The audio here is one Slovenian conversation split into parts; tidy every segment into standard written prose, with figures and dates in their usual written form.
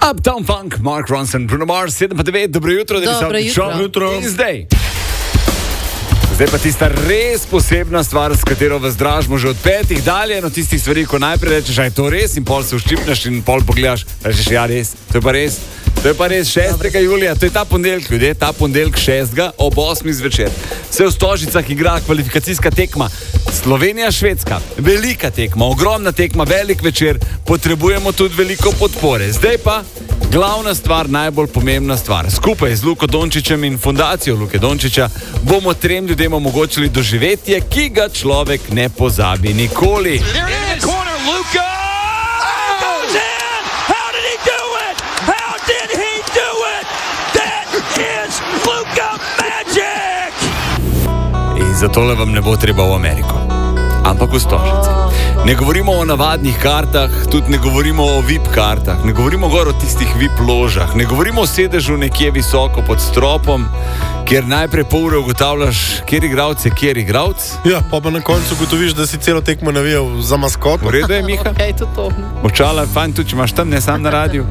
Uptown Funk, Mark Ronson, Bruno Mars, 7:09, dobro jutro, da bi se jutro. In zdaj pa tista res posebna stvar, s katero vas dražimo že od 5 dalje, eno tistih stvari, ko najprej rečeš, a je to res, in pol se vščipneš in pol pogledaš, rečeš, ja res, to je pa res. To je pa res 6. julija, to je ta ponedeljek, ljudje, ta ponedeljek 6. ob 8. zvečer. Se v Stožicah igra kvalifikacijska tekma Slovenija-Švedska. Velika tekma, ogromna tekma, velik večer, potrebujemo tudi veliko podpore. Zdaj pa glavna stvar, najbolj pomembna stvar. Skupaj z Luko Dončićem in fundacijo Luke Dončića bomo 3 ljudem omogočili doživetje, ki ga človek ne pozabi nikoli. Zato vam ne bo treba v Ameriko, ampak v Stožice. Ne govorimo o navadnih kartah, tudi ne govorimo o VIP kartah, ne govorimo gor o tistih VIP ložah, ne govorimo o sedežu nekje visoko pod stropom, kjer najprej pol ure ugotavljaš, kjer igralec je kjer igralec. Ja, pa na koncu ugotoviš, da si celo tekmo navijal za maskoto. V redu je, Miha? Okay, to. Očala, fajn tudi, če imaš tam, ne sam na radiju.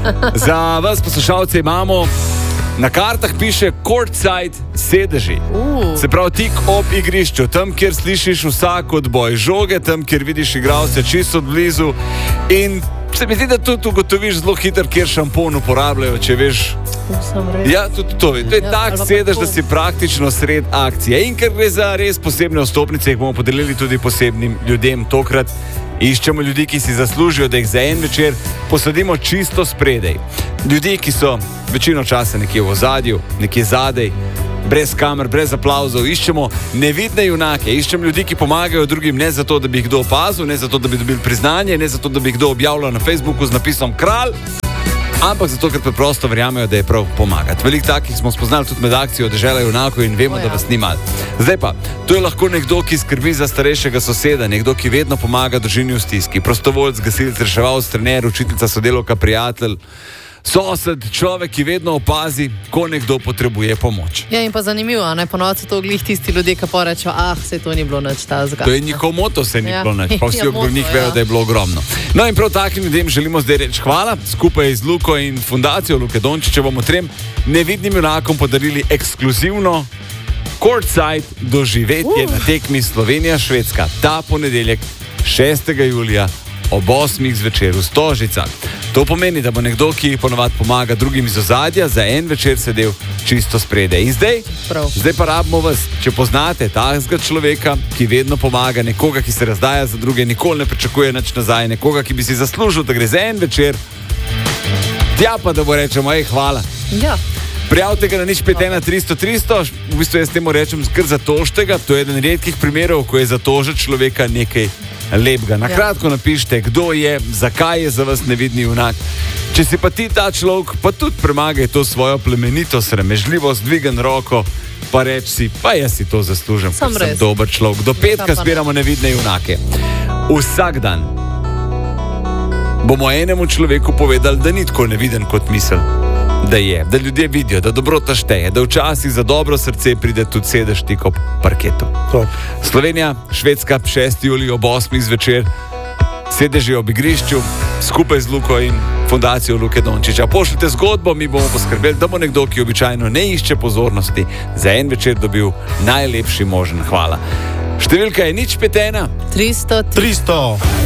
Za vas poslušalce imamo... Na kartah piše courtside sedeži. Se pravi tik ob igrišču, tam, kjer slišiš vsak odboj žoge, tam, kjer vidiš igralce čisto od blizu. In se mi zdi, da tudi ugotoviš zelo hitro, kjer šampon uporabljajo, če veš. Ja, tudi to. To je tak sedež, da si praktično sred akcije. In ker gre za res posebne vstopnice, jih bomo podelili tudi posebnim ljudem tokrat. Iščemo ljudi, ki si zaslužijo, da jih za en večer posadimo čisto spredej. Ljudi, ki so večino časa nekje v ozadju, nekje zadej, brez kamer, brez aplavzov. Iščemo nevidne junake, iščemo ljudi, ki pomagajo drugim ne zato, da bi jih kdo opazil, ne zato, da bi dobili priznanje, ne zato, da bi jih kdo objavljal na Facebooku z napisom kralj, ampak zato, ker preprosto verjamejo, da je prav pomagati. Veliko takih smo spoznali tudi med akcijo Dežela junakov in vemo, da vas ni malo. Zdaj pa, to je lahko nekdo, ki skrbi za starejšega soseda, nekdo, ki vedno pomaga družini v stiski, prostovoljc, gasilec, reševalec, trener, učiteljica, sodelavka, prijatelj, sosed, človek, ki vedno opazi, ko nekdo potrebuje pomoč. Ja, in pa zanimivo, ne, ponovno so to glih tisti ljudje, ki pa rečejo, se to ni bilo nič ta zgad. To je njihov moto, se ni bilo nič, pa vsi okrog njih vejo, da je bilo ogromno. No in prav takim ljudem želimo zdaj reči hvala, skupaj z Luko in fundacijo Luke Dončića bomo 3 nevidnim junakom podarili ekskluzivno courtside doživetje na tekmi Slovenija-Švedska. Ta ponedeljek 6. julija ob 8. zvečer v Stožicah. To pomeni, da bo nekdo, ki ponovadi pomaga drugim iz ozadja, za en večer sedel čisto spredaj. In zdaj pa rabimo vas, če poznate takega človeka, ki vedno pomaga, nekoga, ki se razdaja za druge, nikoli ne pričakuje nič nazaj, nekoga, ki bi si zaslužil, da gre za en večer, tja pa da bo rečemo, hvala. Ja. Prijavite ga na 051 300 300, v bistvu jaz temu rečem kar zatožtega, to je eden redkih primerov, ko je zatožet človeka nekaj lepega. Na kratko napišite, kdo je, zakaj je za vas nevidni junak. Če si pa ti ta človek, pa tudi premagaj to svojo plemenitost, sramežljivost, dvigan roko, pa reč si, pa jaz si to zaslužim, ker sem dober človek. Do petka zbiramo nevidne junake. Vsak dan bomo enemu človeku povedali, da ni tako neviden kot misel. Da je, da ljudje vidijo, da dobrota šteje, da včasih za dobro srce pride tudi sedež tik ob parketu. Slovenija, Švedska, 6. julij ob 8. zvečer, sedeži ob igrišču, skupaj z Luko in fundacijo Luke Dončića. Pošljite zgodbo, mi bomo poskrbeli, da bo nekdo, ki običajno ne išče pozornosti, za en večer dobil najlepši možen hvala. Številka je 051 300.